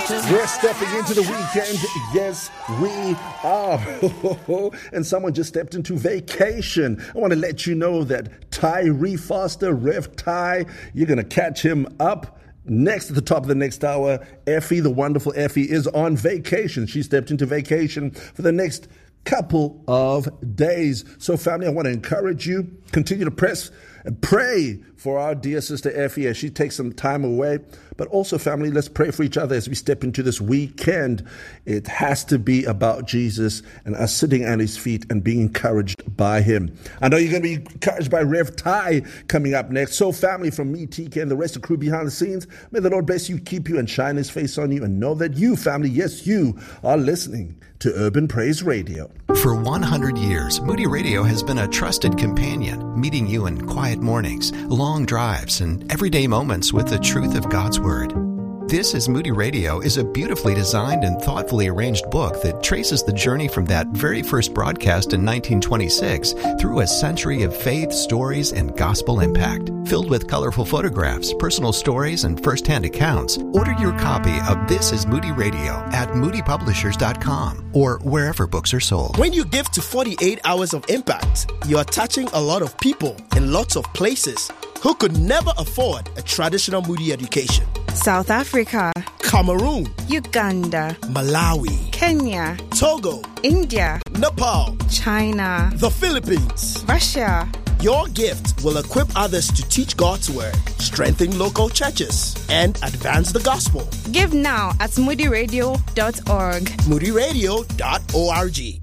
We're stepping into the weekend. Yes, we are. And someone just stepped into vacation. I want to let you know that Tyree Foster, Rev Ty, you're going to catch him up next at the top of the next hour. Effie, the wonderful Effie, is on vacation. She stepped into vacation for the next couple of days. So family, I want to encourage you, continue to press and pray for our dear sister Effie as she takes some time away. But also, family, let's pray for each other as we step into this weekend. It has to be about Jesus and us sitting at his feet and being encouraged by him. I know you're going to be encouraged by Rev Ty coming up next. So family, from me, TK, and the rest of the crew behind the scenes, may the Lord bless you, keep you, and shine his face on you. And know that you, family, yes, you are listening to Urban Praise Radio. For 100 years, Moody Radio has been a trusted companion, meeting you in quiet mornings, long drives, and everyday moments with the truth of God's Word. This is Moody Radio is a beautifully designed and thoughtfully arranged book that traces the journey from that very first broadcast in 1926 through a century of faith, stories, and gospel impact. Filled with colorful photographs, personal stories, and first-hand accounts, order your copy of This is Moody Radio at moodypublishers.com or wherever books are sold. When you give to 48 Hours of Impact, you are touching a lot of people in lots of places who could never afford a traditional Moody education. South Africa, Cameroon, Uganda, Malawi, Kenya, Togo, India, Nepal, China, the Philippines, Russia. Your gift will equip others to teach God's Word, strengthen local churches, and advance the gospel. Give now at moodyradio.org. moodyradio.org.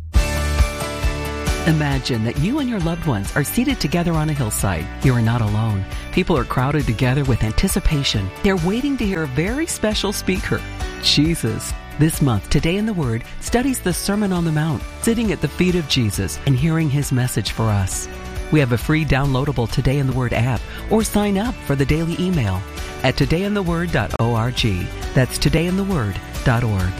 Imagine that you and your loved ones are seated together on a hillside. You are not alone. People are crowded together with anticipation. They're waiting to hear a very special speaker, Jesus. This month, Today in the Word studies the Sermon on the Mount, sitting at the feet of Jesus and hearing his message for us. We have a free downloadable Today in the Word app, or sign up for the daily email at todayintheword.org. That's todayintheword.org.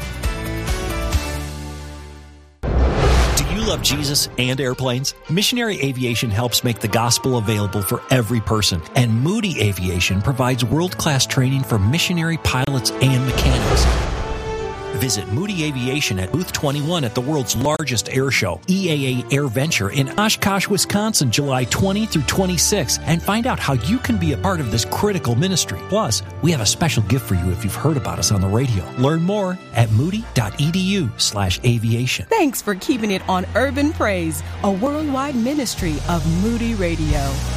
Love Jesus and airplanes? Missionary Aviation helps make the gospel available for every person, and Moody Aviation provides world-class training for missionary pilots and mechanics. Visit Moody Aviation at Booth 21 at the world's largest air show, EAA AirVenture in Oshkosh, Wisconsin, July 20 through 26, and find out how you can be a part of this critical ministry. Plus, we have a special gift for you if you've heard about us on the radio. Learn more at moody.edu/aviation. Thanks for keeping it on Urban Praise, a worldwide ministry of Moody Radio.